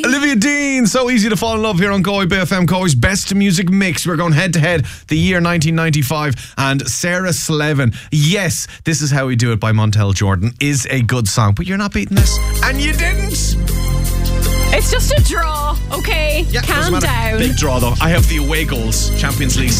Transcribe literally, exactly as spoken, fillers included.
Olivia Dean, so easy to fall in love here on Galway B F M, Galway's best music mix. We're going head to head, the year nineteen ninety-five, and Sarah Slevin. Yes, This Is How We Do It by Montel Jordan is a good song, but you're not beating this, and you didn't. It's just a draw, okay? Yeah, Calm down. Big draw though. I have the away goals, Champions League